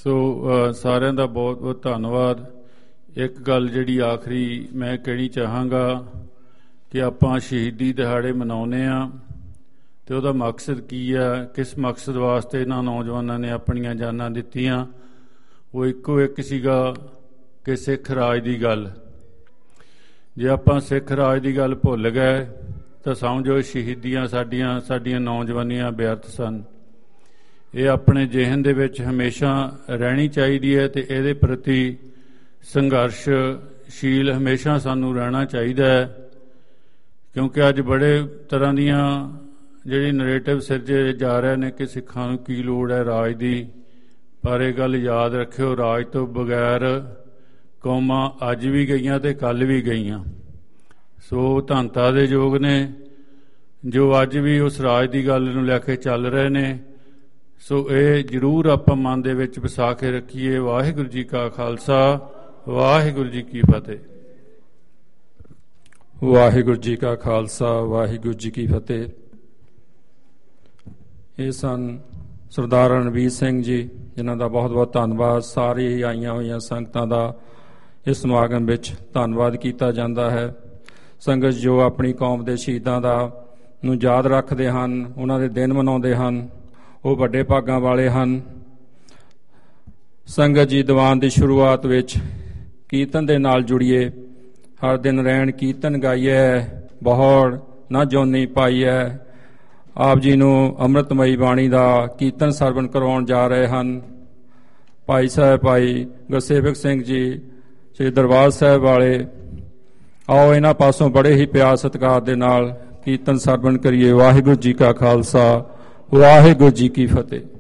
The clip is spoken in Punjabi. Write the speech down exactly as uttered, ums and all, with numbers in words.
ਸੋ ਸਾਰਿਆਂ ਦਾ ਬਹੁਤ ਬਹੁਤ ਧੰਨਵਾਦ। ਇੱਕ ਗੱਲ ਜਿਹੜੀ ਆਖਰੀ ਮੈਂ ਕਹਿਣੀ ਚਾਹਾਂਗਾ ਕਿ ਆਪਾਂ ਸ਼ਹੀਦੀ ਦਿਹਾੜੇ ਮਨਾਉਂਦੇ ਹਾਂ ਅਤੇ ਉਹਦਾ ਮਕਸਦ ਕੀ ਆ, ਕਿਸ ਮਕਸਦ ਵਾਸਤੇ ਇਹਨਾਂ ਨੌਜਵਾਨਾਂ ਨੇ ਆਪਣੀਆਂ ਜਾਨਾਂ ਦਿੱਤੀਆਂ। ਉਹ ਇੱਕੋ ਇੱਕ ਸੀਗਾ ਕਿ ਸਿੱਖ ਰਾਜ ਦੀ ਗੱਲ। ਜੇ ਆਪਾਂ ਸਿੱਖ ਰਾਜ ਦੀ ਗੱਲ ਭੁੱਲ ਗਏ ਤਾਂ ਸਮਝੋ ਸ਼ਹੀਦੀਆਂ ਸਾਡੀਆਂ ਸਾਡੀਆਂ ਨੌਜਵਾਨੀਆਂ ਵਿਅਰਥ ਸਨ। ਇਹ ਆਪਣੇ ਜ਼ਿਹਨ ਦੇ ਵਿੱਚ ਹਮੇਸ਼ਾ ਰਹਿਣੀ ਚਾਹੀਦੀ ਹੈ ਅਤੇ ਇਹਦੇ ਪ੍ਰਤੀ ਸੰਘਰਸ਼ਸ਼ੀਲ ਹਮੇਸ਼ਾ ਸਾਨੂੰ ਰਹਿਣਾ ਚਾਹੀਦਾ ਹੈ, ਕਿਉਂਕਿ ਅੱਜ ਬੜੇ ਤਰ੍ਹਾਂ ਦੀਆਂ ਜਿਹੜੀ ਨਰੇਟਿਵ ਸਿਰਜੇ ਜਾ ਰਹੇ ਨੇ ਕਿ ਸਿੱਖਾਂ ਨੂੰ ਕੀ ਲੋੜ ਹੈ ਰਾਜ ਦੀ। ਪਰ ਇਹ ਗੱਲ ਯਾਦ ਰੱਖਿਓ, ਰਾਜ ਤੋਂ ਬਗੈਰ ਕੌਮਾਂ ਅੱਜ ਵੀ ਗਈਆਂ ਅਤੇ ਕੱਲ੍ਹ ਵੀ ਗਈਆਂ। ਸੋ ਧੰਨਤਾ ਦੇ ਯੋਗ ਨੇ ਜੋ ਅੱਜ ਵੀ ਉਸ ਰਾਜ ਦੀ ਗੱਲ ਨੂੰ ਲੈ ਕੇ ਚੱਲ ਰਹੇ ਨੇ। ਸੋ ਇਹ ਜ਼ਰੂਰ ਆਪਾਂ ਮਨ ਦੇ ਵਿੱਚ ਵਸਾ ਕੇ ਰੱਖੀਏ। ਵਾਹਿਗੁਰੂ ਜੀ ਕਾ ਖਾਲਸਾ, ਵਾਹਿਗੁਰੂ ਜੀ ਕੀ ਫਤਿਹ। ਵਾਹਿਗੁਰੂ ਜੀ ਕਾ ਖਾਲਸਾ, ਵਾਹਿਗੁਰੂ ਜੀ ਕੀ ਫਤਿਹ। ਇਹ ਸਨ ਸਰਦਾਰ ਰਣਵੀਰ ਸਿੰਘ ਜੀ, ਜਿਨ੍ਹਾਂ ਦਾ ਬਹੁਤ ਬਹੁਤ ਧੰਨਵਾਦ। ਸਾਰੀ ਹੀ ਆਈਆਂ ਹੋਈਆਂ ਸੰਗਤਾਂ ਦਾ ਇਸ ਸਮਾਗਮ ਵਿੱਚ ਧੰਨਵਾਦ ਕੀਤਾ ਜਾਂਦਾ ਹੈ। ਸੰਗਤ ਜੋ ਆਪਣੀ ਕੌਮ ਦੇ ਸ਼ਹੀਦਾਂ ਦਾ ਨੂੰ ਯਾਦ ਰੱਖਦੇ ਹਨ, ਉਹਨਾਂ ਦੇ ਦਿਨ ਮਨਾਉਂਦੇ ਹਨ, ਉਹ ਵੱਡੇ ਭਾਗਾਂ ਵਾਲੇ ਹਨ। ਸੰਗਤ ਜੀ ਦੀਵਾਨ ਦੀ ਸ਼ੁਰੂਆਤ ਵਿੱਚ ਕੀਰਤਨ ਦੇ ਨਾਲ ਜੁੜੀਏ। ਹਰ ਦਿਨ ਰਹਿਣ ਕੀਰਤਨ ਗਾਈਏ, ਬਹੁੜ ਨਾ ਜੋਨੀ ਪਾਈਐ। ਆਪ ਜੀ ਨੂੰ ਅੰਮ੍ਰਿਤਮਈ ਬਾਣੀ ਦਾ ਕੀਰਤਨ ਸਰਵਣ ਕਰਵਾਉਣ ਜਾ ਰਹੇ ਹਨ ਭਾਈ ਸਾਹਿਬ ਭਾਈ ਗੁਰਸੇਵਕ ਸਿੰਘ ਜੀ ਸ੍ਰੀ ਦਰਬਾਰ ਸਾਹਿਬ ਵਾਲੇ। ਆਓ ਇਹਨਾਂ ਪਾਸੋਂ ਬੜੇ ਹੀ ਪਿਆਰ ਸਤਿਕਾਰ ਦੇ ਨਾਲ ਕੀਰਤਨ ਸਰਵਣ ਕਰੀਏ। ਵਾਹਿਗੁਰੂ ਜੀ ਕਾ ਖਾਲਸਾ, ਵਾਹਿਗੁਰੂ ਜੀ ਕੀ ਫਤਿਹ।